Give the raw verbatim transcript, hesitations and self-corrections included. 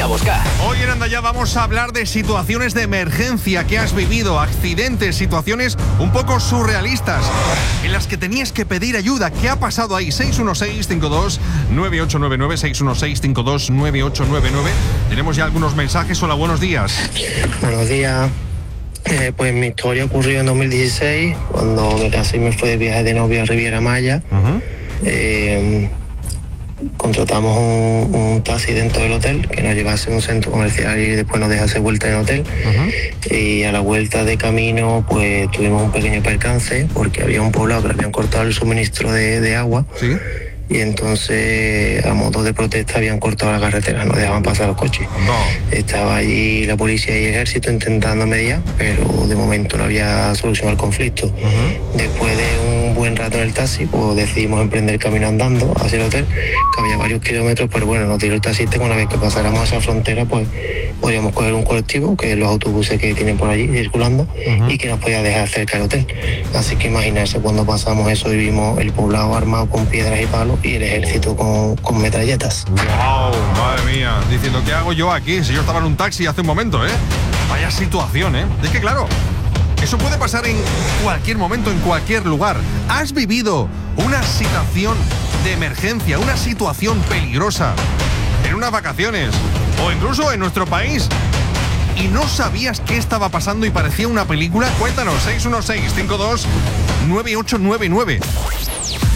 a buscar. Hoy en Anda Ya vamos a hablar de situaciones de emergencia que has vivido, accidentes, situaciones un poco surrealistas en las que tenías que pedir ayuda. ¿Qué ha pasado ahí? seis uno seis, cinco dos nueve ocho nueve nueve, seis uno seis, cinco dos nueve ocho nueve nueve. Tenemos ya algunos mensajes. Hola, buenos días. Buenos días. Eh, pues mi historia ocurrió en dos mil dieciséis, cuando me casé y me fui de viaje de novia a Riviera Maya. Uh-huh. Eh, contratamos un, un taxi dentro del hotel que nos llevase a un centro comercial y después nos dejase vuelta en el hotel. Uh-huh. Y a la vuelta de camino pues tuvimos un pequeño percance porque había un poblado que le habían cortado el suministro de, de agua. ¿Sí? Y entonces, a modo de protesta, habían cortado la carretera, no dejaban pasar los coches. No. Estaba allí la policía y el ejército intentando mediar, pero de momento no había solución al conflicto. Uh-huh. Después de un buen rato en el taxi, pues decidimos emprender el camino andando hacia el hotel, que había varios kilómetros, pero bueno, nos dio el taxista que una vez que pasáramos esa frontera, pues podíamos coger un colectivo, que es los autobuses que tienen por allí circulando, uh-huh. y que nos podía dejar cerca del hotel. Así que imaginarse, cuando pasamos eso y vimos el poblado armado con piedras y palos y el ejército con, con metralletas. ¡Wow! Madre mía, diciendo, ¿qué hago yo aquí? Si yo estaba en un taxi hace un momento, ¿eh? Vaya situación, ¿eh? Es que claro, eso puede pasar en cualquier momento, en cualquier lugar. ¿Has vivido una situación de emergencia, una situación peligrosa en unas vacaciones o incluso en nuestro país y no sabías qué estaba pasando y parecía una película? Cuéntanos, seis uno seis, cinco dos nueve ocho nueve nueve.